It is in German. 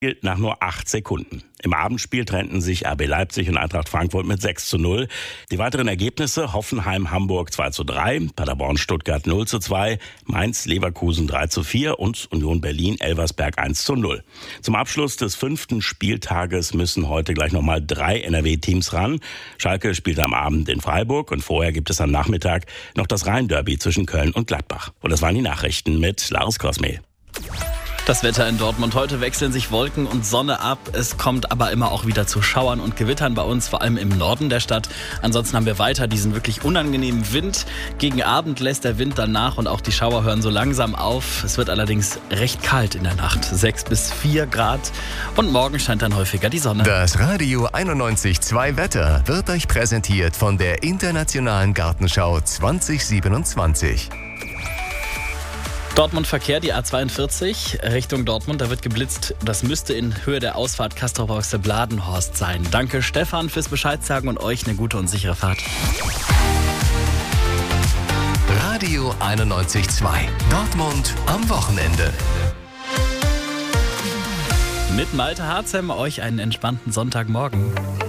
nach nur 8 Sekunden. Im Abendspiel trennten sich RB Leipzig und Eintracht Frankfurt mit 6:0. Die weiteren Ergebnisse: Hoffenheim-Hamburg 2:3, Paderborn-Stuttgart 0:2, Mainz-Leverkusen 3:4 und Union Berlin-Elversberg 1:0. Zum Abschluss des 5. Spieltages müssen heute gleich nochmal 3 NRW-Teams ran. Schalke spielt am Abend in Freiburg und vorher gibt es am Nachmittag noch das Rhein-Derby zwischen Köln und Gladbach. Und das waren die Nachrichten mit Lars Kosmel. Das Wetter in Dortmund. Heute wechseln sich Wolken und Sonne ab. Es kommt aber immer auch wieder zu Schauern und Gewittern bei uns, vor allem im Norden der Stadt. Ansonsten haben wir weiter diesen wirklich unangenehmen Wind. Gegen Abend lässt der Wind dann nach und auch die Schauer hören so langsam auf. Es wird allerdings recht kalt in der Nacht. 6 bis 4 Grad. Und morgen scheint dann häufiger die Sonne. Das Radio 91.2 Wetter wird euch präsentiert von der Internationalen Gartenschau 2027. Dortmund-Verkehr, die A42 Richtung Dortmund, da wird geblitzt. Das müsste in Höhe der Ausfahrt Castrop-Rauxel-Bladenhorst sein. Danke Stefan fürs Bescheid sagen und euch eine gute und sichere Fahrt. Radio 91.2 Dortmund am Wochenende. Mit Malte Harzem euch einen entspannten Sonntagmorgen.